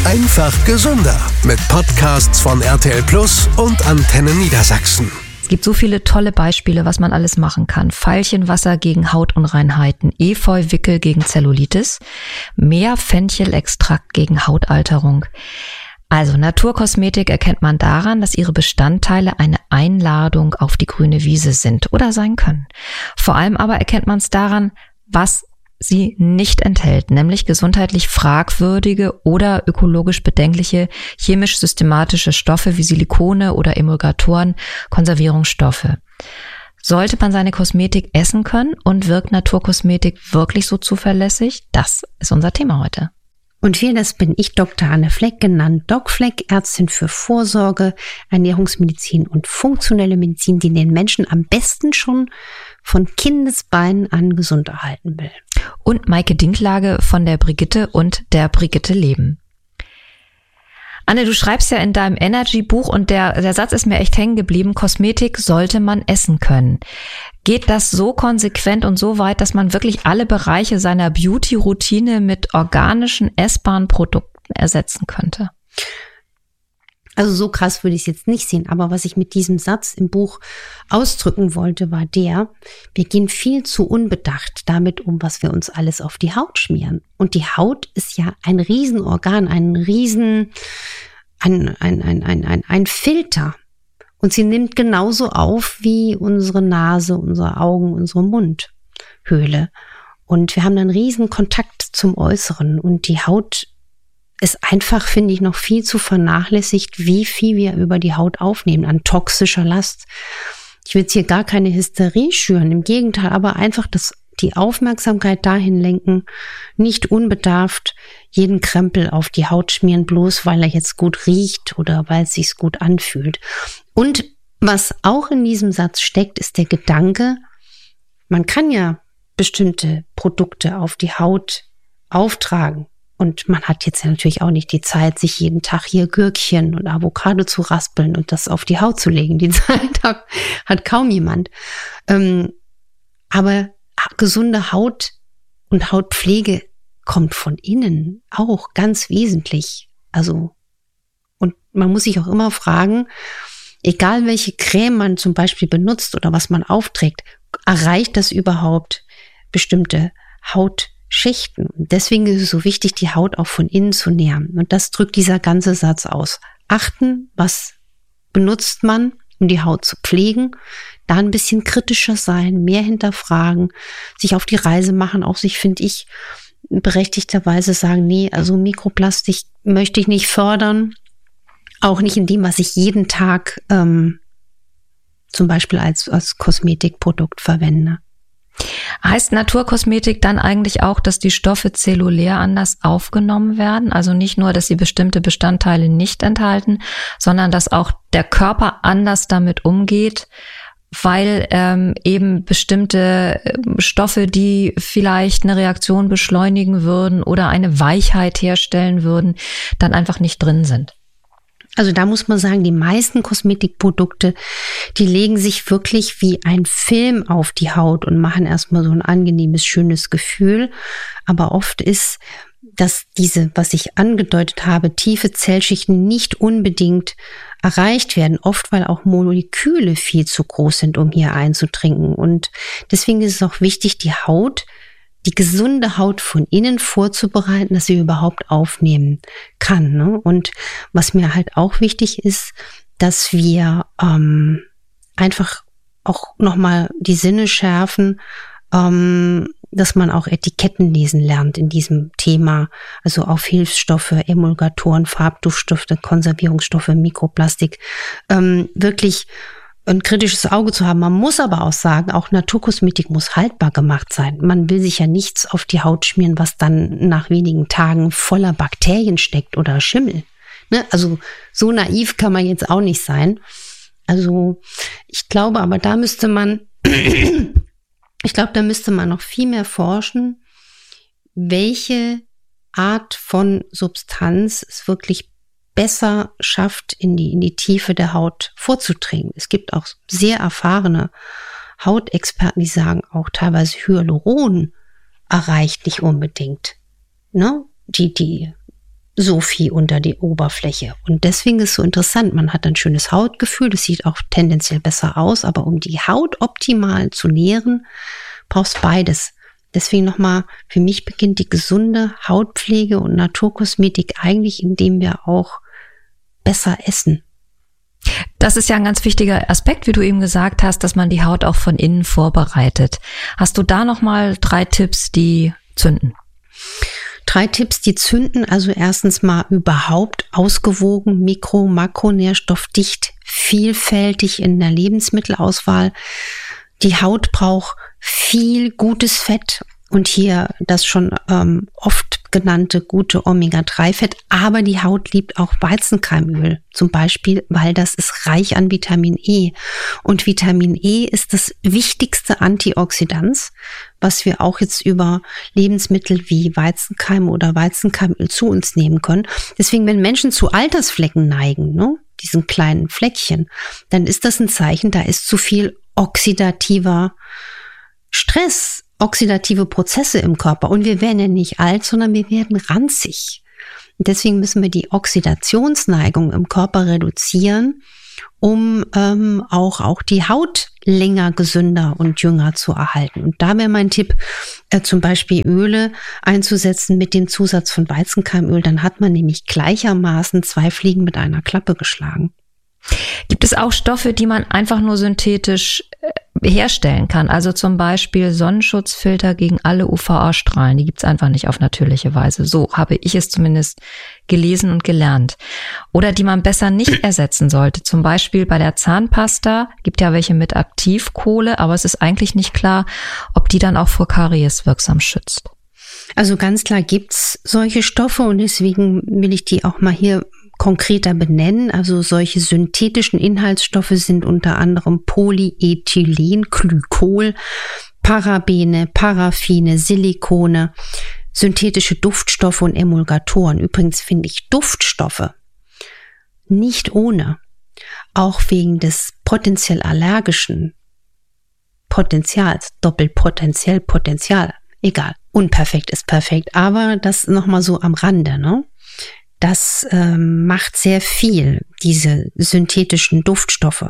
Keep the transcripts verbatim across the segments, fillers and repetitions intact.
Einfach gesünder mit Podcasts von R T L Plus und Antenne Niedersachsen. Es gibt so viele tolle Beispiele, was man alles machen kann. Veilchenwasser gegen Hautunreinheiten, Efeuwickel gegen Zellulitis, Meerfenchelextrakt gegen Hautalterung. Also Naturkosmetik erkennt man daran, dass ihre Bestandteile eine Einladung auf die grüne Wiese sind oder sein können. Vor allem aber erkennt man es daran, was sie nicht enthält, nämlich gesundheitlich fragwürdige oder ökologisch bedenkliche chemisch-systematische Stoffe wie Silikone oder Emulgatoren, Konservierungsstoffe. Sollte man seine Kosmetik essen können und wirkt Naturkosmetik wirklich so zuverlässig? Das ist unser Thema heute. Und wir, das bin ich, Doktor Anne Fleck, genannt Doc Fleck, Ärztin für Vorsorge, Ernährungsmedizin und funktionelle Medizin, die den Menschen am besten schon von Kindesbeinen an gesund erhalten will. Und Maike Dinklage von der Brigitte und der Brigitte Leben. Anne, du schreibst ja in deinem Energy-Buch und der, der Satz ist mir echt hängen geblieben, Kosmetik sollte man essen können. Geht das so konsequent und so weit, dass man wirklich alle Bereiche seiner Beauty-Routine mit organischen, essbaren Produkten ersetzen könnte? Also so krass würde ich es jetzt nicht sehen, aber was ich mit diesem Satz im Buch ausdrücken wollte, war der, wir gehen viel zu unbedacht damit um, was wir uns alles auf die Haut schmieren. Und die Haut ist ja ein Riesenorgan, ein Riesen, ein, ein, ein, ein, ein, ein Filter. Und sie nimmt genauso auf wie unsere Nase, unsere Augen, unsere Mundhöhle. Und wir haben einen riesen Kontakt zum Äußeren und die Haut ist einfach, finde ich, noch viel zu vernachlässigt, wie viel wir über die Haut aufnehmen an toxischer Last. Ich will jetzt hier gar keine Hysterie schüren, im Gegenteil, aber einfach das, die Aufmerksamkeit dahin lenken, nicht unbedarft jeden Krempel auf die Haut schmieren, bloß weil er jetzt gut riecht oder weil es sich gut anfühlt. Und was auch in diesem Satz steckt, ist der Gedanke, man kann ja bestimmte Produkte auf die Haut auftragen. Und man hat jetzt ja natürlich auch nicht die Zeit, sich jeden Tag hier Gürkchen und Avocado zu raspeln und das auf die Haut zu legen. Die Zeit hat, hat kaum jemand. Ähm, aber gesunde Haut und Hautpflege kommt von innen auch ganz wesentlich. Also, und man muss sich auch immer fragen, egal welche Creme man zum Beispiel benutzt oder was man aufträgt, erreicht das überhaupt bestimmte Haut Schichten. Deswegen ist es so wichtig, die Haut auch von innen zu nähren. Und das drückt dieser ganze Satz aus. Achten, was benutzt man, um die Haut zu pflegen. Da ein bisschen kritischer sein, mehr hinterfragen, sich auf die Reise machen, auch sich, finde ich, berechtigterweise sagen, nee, also Mikroplastik möchte ich nicht fördern. Auch nicht in dem, was ich jeden Tag ähm, zum Beispiel als, als Kosmetikprodukt verwende. Heißt Naturkosmetik dann eigentlich auch, dass die Stoffe zellulär anders aufgenommen werden? Also nicht nur, dass sie bestimmte Bestandteile nicht enthalten, sondern dass auch der Körper anders damit umgeht, weil ähm, eben bestimmte Stoffe, die vielleicht eine Reaktion beschleunigen würden oder eine Weichheit herstellen würden, dann einfach nicht drin sind. Also da muss man sagen, die meisten Kosmetikprodukte, die legen sich wirklich wie ein Film auf die Haut und machen erstmal so ein angenehmes, schönes Gefühl. Aber oft ist, dass diese, was ich angedeutet habe, tiefe Zellschichten nicht unbedingt erreicht werden. Oft, weil auch Moleküle viel zu groß sind, um hier einzudringen. Und deswegen ist es auch wichtig, die Haut, die gesunde Haut von innen vorzubereiten, dass sie überhaupt aufnehmen kann. Ne? Und was mir halt auch wichtig ist, dass wir ähm, einfach auch nochmal die Sinne schärfen, ähm, dass man auch Etiketten lesen lernt in diesem Thema. Also auf Hilfsstoffe, Emulgatoren, Farbduftstoffe, Konservierungsstoffe, Mikroplastik. Ähm, wirklich ein kritisches Auge zu haben. Man muss aber auch sagen, auch Naturkosmetik muss haltbar gemacht sein. Man will sich ja nichts auf die Haut schmieren, was dann nach wenigen Tagen voller Bakterien steckt oder Schimmel. Ne? Also so naiv kann man jetzt auch nicht sein. Also ich glaube, aber da müsste man, ich glaube, da müsste man noch viel mehr forschen, welche Art von Substanz es wirklich besser schafft, in die, in die Tiefe der Haut vorzudringen. Es gibt auch sehr erfahrene Hautexperten, die sagen, auch teilweise Hyaluron erreicht nicht unbedingt, ne? Die, die so viel unter die Oberfläche. Und deswegen ist es so interessant, man hat ein schönes Hautgefühl, das sieht auch tendenziell besser aus, aber um die Haut optimal zu nähren, brauchst beides. Deswegen nochmal, für mich beginnt die gesunde Hautpflege und Naturkosmetik eigentlich, indem wir auch besser essen. Das ist ja ein ganz wichtiger Aspekt, wie du eben gesagt hast, dass man die Haut auch von innen vorbereitet. Hast du da nochmal drei Tipps, die zünden? Drei Tipps, die zünden. Also erstens mal überhaupt ausgewogen, mikro-, makronährstoffdicht, vielfältig in der Lebensmittelauswahl. Die Haut braucht viel gutes Fett und hier das schon ähm, oft genannte gute Omega drei Fett, aber die Haut liebt auch Weizenkeimöl zum Beispiel, weil das ist reich an Vitamin E. Und Vitamin E ist das wichtigste Antioxidant, was wir auch jetzt über Lebensmittel wie Weizenkeim oder Weizenkeimöl zu uns nehmen können. Deswegen, wenn Menschen zu Altersflecken neigen, ne, diesen kleinen Fleckchen, dann ist das ein Zeichen, da ist zu viel oxidativer Stress, oxidative Prozesse im Körper. Und wir werden ja nicht alt, sondern wir werden ranzig. Und deswegen müssen wir die Oxidationsneigung im Körper reduzieren, um ähm, auch, auch die Haut länger gesünder und jünger zu erhalten. Und da wäre mein Tipp, äh, zum Beispiel Öle einzusetzen mit dem Zusatz von Weizenkeimöl. Dann hat man nämlich gleichermaßen zwei Fliegen mit einer Klappe geschlagen. Gibt es auch Stoffe, die man einfach nur synthetisch herstellen kann? Also zum Beispiel Sonnenschutzfilter gegen alle U V A-Strahlen. Die gibt es einfach nicht auf natürliche Weise. So habe ich es zumindest gelesen und gelernt. Oder die man besser nicht ersetzen sollte. Zum Beispiel bei der Zahnpasta gibt ja welche mit Aktivkohle, aber es ist eigentlich nicht klar, ob die dann auch vor Karies wirksam schützt. Also ganz klar gibt's solche Stoffe und deswegen will ich die auch mal hier konkreter benennen. Also solche synthetischen Inhaltsstoffe sind unter anderem Polyethylenglykol, Parabene, Paraffine, Silikone, synthetische Duftstoffe und Emulgatoren. Übrigens finde ich Duftstoffe nicht ohne, auch wegen des potenziell allergischen Potenzials, doppelpotenziell Potenzial, egal, unperfekt ist perfekt, aber das nochmal so am Rande, ne? Das ähm, macht sehr viel, diese synthetischen Duftstoffe.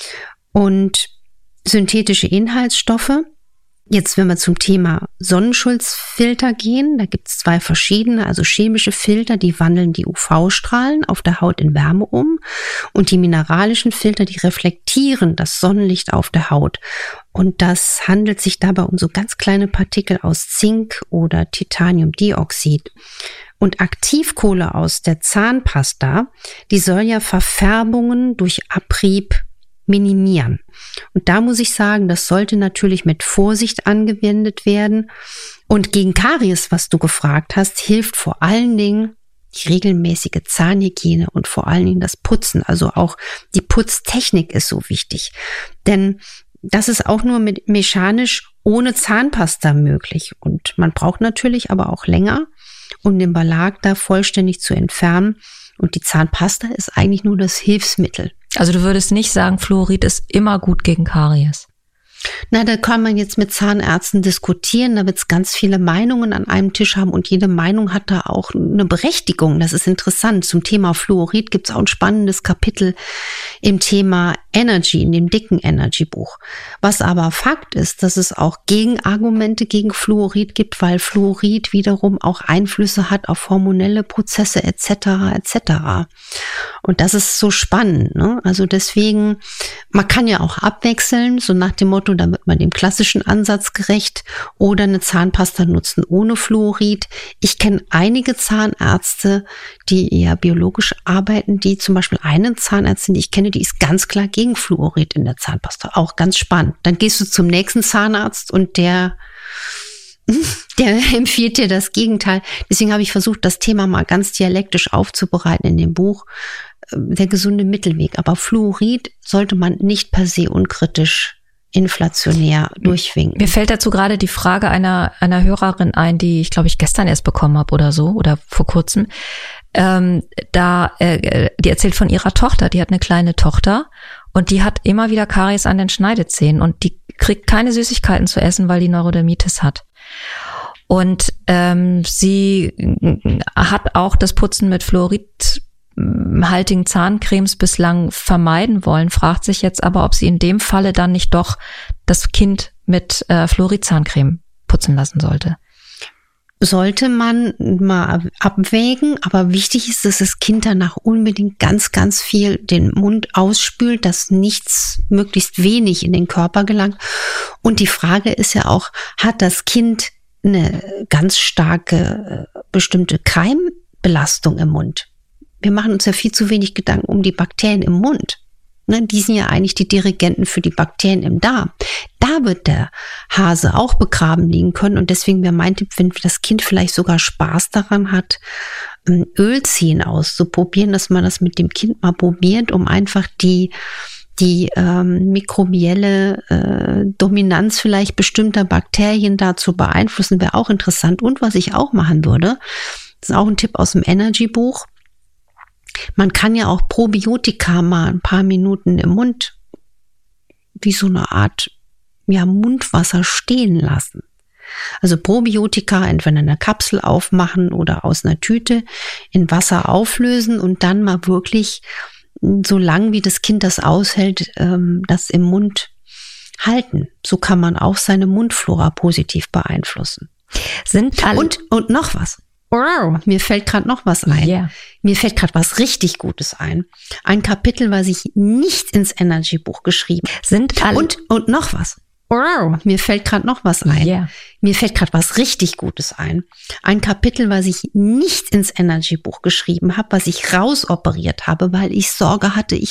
Und synthetische Inhaltsstoffe, jetzt wenn wir zum Thema Sonnenschutzfilter gehen, da gibt es zwei verschiedene, also chemische Filter, die wandeln die U V-Strahlen auf der Haut in Wärme um und die mineralischen Filter, die reflektieren das Sonnenlicht auf der Haut. Und das handelt sich dabei um so ganz kleine Partikel aus Zink oder Titaniumdioxid. Und Aktivkohle aus der Zahnpasta, die soll ja Verfärbungen durch Abrieb minimieren. Und da muss ich sagen, das sollte natürlich mit Vorsicht angewendet werden. Und gegen Karies, was du gefragt hast, hilft vor allen Dingen die regelmäßige Zahnhygiene und vor allen Dingen das Putzen. Also auch die Putztechnik ist so wichtig. Denn das ist auch nur mit mechanisch ohne Zahnpasta möglich. Und man braucht natürlich aber auch länger, um den Belag da vollständig zu entfernen. Und die Zahnpasta ist eigentlich nur das Hilfsmittel. Also du würdest nicht sagen, Fluorid ist immer gut gegen Karies? Na, da kann man jetzt mit Zahnärzten diskutieren, da wird es ganz viele Meinungen an einem Tisch haben und jede Meinung hat da auch eine Berechtigung. Das ist interessant. Zum Thema Fluorid gibt es auch ein spannendes Kapitel im Thema Energy, in dem dicken Energy-Buch. Was aber Fakt ist, dass es auch Gegenargumente gegen Fluorid gibt, weil Fluorid wiederum auch Einflüsse hat auf hormonelle Prozesse et cetera et cetera. Und das ist so spannend, ne? Also deswegen, man kann ja auch abwechseln, so nach dem Motto, da wird man dem klassischen Ansatz gerecht oder eine Zahnpasta nutzen ohne Fluorid. Ich kenne einige Zahnärzte, die eher biologisch arbeiten, die zum Beispiel eine Zahnärztin, die ich kenne, die ist ganz klar gegen Fluorid in der Zahnpasta. Auch ganz spannend. Dann gehst du zum nächsten Zahnarzt und der Der empfiehlt dir das Gegenteil. Deswegen habe ich versucht, das Thema mal ganz dialektisch aufzubereiten in dem Buch. Der gesunde Mittelweg. Aber Fluorid sollte man nicht per se unkritisch inflationär durchwinken. Mir fällt dazu gerade die Frage einer einer Hörerin ein, die ich glaube ich gestern erst bekommen habe oder so oder vor kurzem. Ähm, da äh, die erzählt von ihrer Tochter. Die hat eine kleine Tochter und die hat immer wieder Karies an den Schneidezähnen und die kriegt keine Süßigkeiten zu essen, weil die Neurodermitis hat. Und ähm, sie hat auch das Putzen mit fluoridhaltigen Zahncremes bislang vermeiden wollen, fragt sich jetzt aber, ob sie in dem Falle dann nicht doch das Kind mit äh, Fluorid-Zahncreme putzen lassen sollte. Sollte man mal abwägen, aber wichtig ist, dass das Kind danach unbedingt ganz, ganz viel den Mund ausspült, dass nichts, möglichst wenig in den Körper gelangt. Und die Frage ist ja auch, hat das Kind eine ganz starke bestimmte Keimbelastung im Mund? Wir machen uns ja viel zu wenig Gedanken um die Bakterien im Mund. Ne, die sind ja eigentlich die Dirigenten für die Bakterien im Darm. Da wird der Hase auch begraben liegen können. Und deswegen wäre mein Tipp, wenn das Kind vielleicht sogar Spaß daran hat, Ölziehen auszuprobieren, dass man das mit dem Kind mal probiert, um einfach die, die ähm, mikrobielle äh, Dominanz vielleicht bestimmter Bakterien da zu beeinflussen, wäre auch interessant. Und was ich auch machen würde, das ist auch ein Tipp aus dem Energy-Buch, man kann ja auch Probiotika mal ein paar Minuten im Mund wie so eine Art ja, Mundwasser stehen lassen. Also Probiotika entweder in einer Kapsel aufmachen oder aus einer Tüte in Wasser auflösen und dann mal wirklich, so lang wie das Kind das aushält, das im Mund halten. So kann man auch seine Mundflora positiv beeinflussen. Sind alle und, und noch was. Wow, mir fällt gerade noch was ein. Yeah. Mir fällt gerade was richtig Gutes ein. Ein Kapitel, was ich nicht ins Energy-Buch geschrieben habe. Sind alle und, und noch was. Wow, mir fällt gerade noch was ein. Yeah. Mir fällt gerade was richtig Gutes ein. Ein Kapitel, was ich nicht ins Energy-Buch geschrieben habe, was ich rausoperiert habe, weil ich Sorge hatte, ich